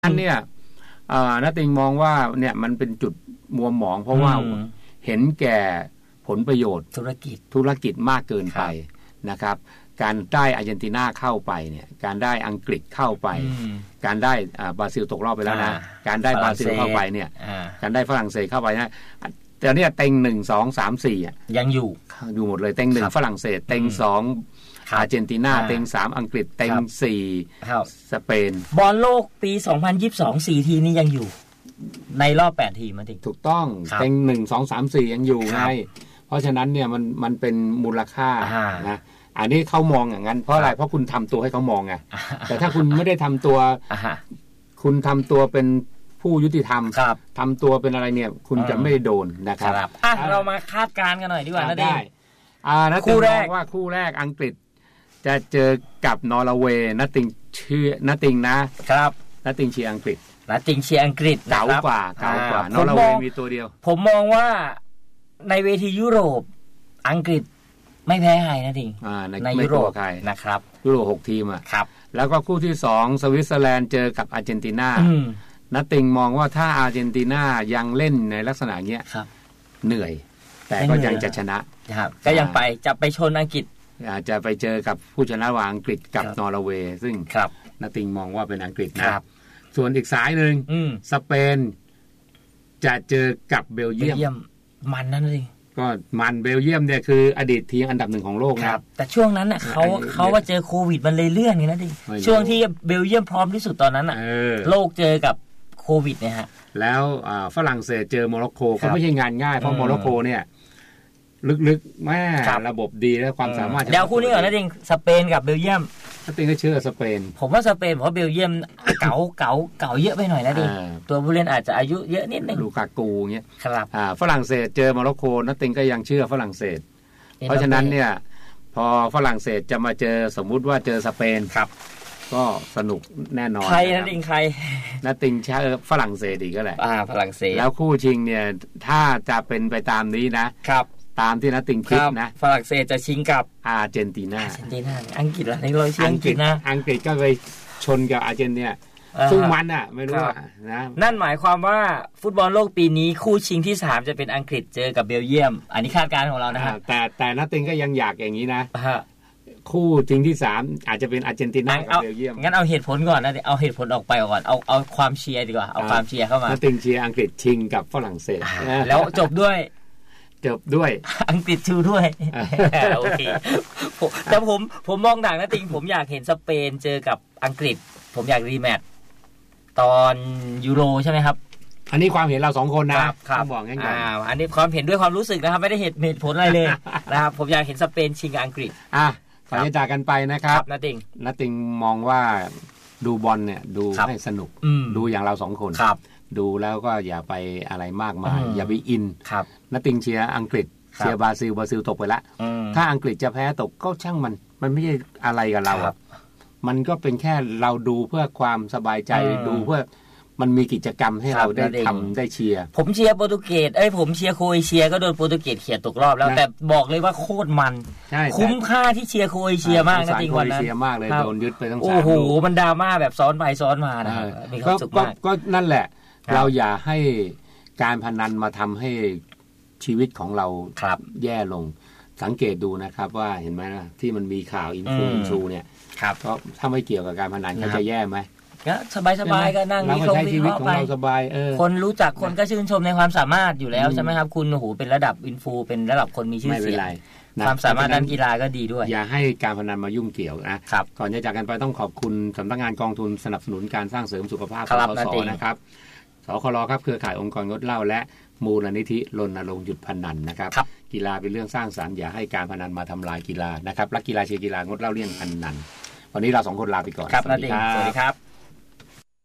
อันเนี่ยณติงมองว่าเนี่ยมันเป็นจุดมัวหมองเพราะว่าเห็นแก่ผลประโยชน์ธุรกิจมากเกินไปนะครับการได้อาร์เจนตินาเข้าไปเนี่ยการได้อังกฤษเข้าไปการได้บราซิลตกรอบไปแล้วนะการได้บราซิลเข้าไปเนี่ยการได้ฝรั่งเศสเข้าไปนะแต่เนี่ยเต็ง1 2 3 4 ยังอยู่หมดเลยเต็ง1ฝรั่งเศสเต็ง2อาร์เจนตินาเต็ง3อังกฤษเต็ง4สเปนบอลโลกปี2022 4ทีมนี้ยังอยู่ในรอบ8ทีมจริงถูกต้องเต็ง1 2 3 4ยังอยู่ไงเพราะฉะนั้นเนี่ยมันเป็นมูลค่านะอันนี้เขามองอย่างนั้นเพราะอะไรเพราะคุณทำตัวให้เขามองไงแต่ถ้าคุณไม่ได้ทำตัวคุณทำตัวเป็นผู้ยุติธรรมทำตัวเป็นอะไรเนี่ยคุณจะไม่โดนนะครับเรามาคาดการณ์กันหน่อยดีกว่านะได้คู่แรกว่าคู่แรกอังกฤษจะเจอกับนอร์เวย์นัตติงเชียร์นัตติงนะครับนัตติงเชียร์อังกฤษนัตติงเชียร์อังกฤษเก่ากว่านอร์เวย์มีตัวเดียวผมมองว่าในเวทียุโรปอังกฤษไม่แพ้ใครนะทิงในยุโรปนะครับยุโรป6ทีมครับแล้วก็คู่ที่2สวิตเซอร์แลนด์เจอกับอาร์เจนตินานัตติงมองว่าถ้าอาร์เจนตินายังเล่นในลักษณะเนี้ยเหนื่อยแต่ก็ยังจะชนะครับก็ยังจะไปชนอังกฤษอาจจะไปเจอกับผู้ชนะระหว่างอังกฤษกับนอร์เวย์ซึ่งนัตติงมองว่าเป็นอังกฤษนะครับส่วนอีกสายหนึ่งสเปนจะเจอกับเบลเยียมมันนั่นเองก็มันเบลเยียมเนี่ยคืออดีตทีมอันดับ1ของโลกนะแต่ช่วงนั้นน่ะเขาว่าเจอโควิดมันเลยเลื่อนนี่นะดิช่วงที่เบลเยียมพร้อมที่สุดตอนนั้นน่ะโลกเจอกับโควิดเนี่ยฮะแล้วฝรั่งเศสเจอโมร็อกโกก็ไม่ใช่งานง่ายเพราะโมร็อกโกเนี่ยลึกๆแม่ระบบดีและความสามารถเดี๋ยวคู่นี้ก่อนนะดิสเปนกับเบลเยียมถ้าติงก็เชื่อสเปนผมว่าสเปนเพราะเบลเยียมเก่าเยอะไปหน่อยนะดิตัวผู้เล่นอาจจะอายุเยอะนิดนึงลูกากูเงี้ยครับฝรั่งเศสเจอโมร็อกโกนัตติงก็ยังเชื่อฝรั่งเศสเพราะฉะนั้นเนี่ยพอฝรั่งเศสจะมาเจอสมมุติว่าเจอสเปนครับก็สนุกแน่นอนใครนัตติงใครนัตติงเชื่อฝรั่งเศสอีกก็แหละฝรั่งเศสแล้วคู่ชิงเนี่ยถ้าจะเป็นไปตามนี้นะครับตามที่นัตติงคิดนะฝรั่งเศสจะชิงกับอาร์เจนตินาอังกฤษล่ะนี่เราเชื่ออังกฤษนะอังกฤษก็ไปชนกับอาร์เจนเนี่ยสู้มันอ่ะไม่รู้นะนั่นหมายความว่าฟุตบอลโลกปีนี้คู่ชิงที่3จะเป็นอังกฤษเจอกับเบลเยียมอันนี้คาดการณ์ของเรานะฮะแต่นัตติงก็ยังอยากอย่างนี้นะคู่ชิงที่3อาจจะเป็นอาร์เจนตินากับเบลเยียมงั้นเอาเหตุผลก่อนนะเอาเหตุผลออกไปก่อนเอาความเชียร์ดีกว่าเอาความเชียร์เข้ามานัตติงเชียร์อังกฤษชิงกับฝรั่งเศสแล้วจบด้วยอังกฤษชูด้วยโอเคแต่ผมมองต่างนะติงผมอยากเห็นสเปนเจอกับอังกฤษผมอยากรีแมตช์ตอนยูโรใช่ไหมครับอันนี้ความเห็นเรา2คนนะต้องบอกง่ายๆอันนี้ความเห็นด้วยความรู้สึกนะครับไม่ได้เหตุผลอะไรเลยนะครับผมอยากเห็นสเปนชิงกับอังกฤษก่อนจะจากกันไปนะครับนัตติงมองว่าดูบอลเนี่ยดูให้สนุกดูอย่างเรา2คนดูแล้วก็อย่าไปอะไรมากมายอย่าไปอินนัตติงเชียร์อังกฤษเชียร์บราซิลตกไปแล้วถ้าอังกฤษจะแพ้ตกก็ช่างมันไม่ใช่อะไรกับเรามันก็เป็นแค่เราดูเพื่อความสบายใจดูเพื่อมันมีกิจกรรมให้เราได้ทำได้เชียร์ผมเชียร์โปรตุเกสผมเชียร์โครเอเชียก็โดนโปรตุเกสเขี่ยตกรอบแล้วแต่บอกเลยว่าโคตรมันคุ้มค่าที่เชียร์โครเอเชียมากนะจริงวันนั้นเชียร์มากเลยโดนยึดไปทั้ง3 โอ้โหมันดราม่าแบบซ้อนไปซ้อนมานะก็นั่นแหละเราอย่าให้การพนันมาทำให้ชีวิตของเราแย่ลงสังเกตดูนะครับว่าเห็นไหมนะที่มันมีข่าวอินฟลูเอนซูเนี่ยก็ถ้าไม่เกี่ยวกับการพนันเขาจะแย่ไหมก็สบายๆก็นั่งวิเคราะห์ชีวิตของเราสบายคนรู้จักคนก็ชื่นชมในความสามารถอยู่แล้วใช่ไหมครับคุณโอ้โหเป็นระดับอินฟูเป็นระดับคนมีชื่อเสียงความสามารถด้านกีฬาก็ดีด้วยอย่าให้การพนันมายุ่งเกี่ยวนะครับก่อนจะจากกันไปต้องขอบคุณสำนักงานกองทุนสนับสนุนการสร้างเสริมสุขภาพสคสนะครับสครครับเครือข่ายองค์กรงดเหล้าและมูลนิธิรณรงค์หยุดพนันนะครับกีฬาเป็นเรื่องสร้างสรรค์อย่าให้การพนันมาทำลายกีฬานะครับรักกีฬาเชียร์กีฬางดเหล้าเลี่ยงพนันวันนี้เรา2คนลาไปก่อนสวัสดีครับ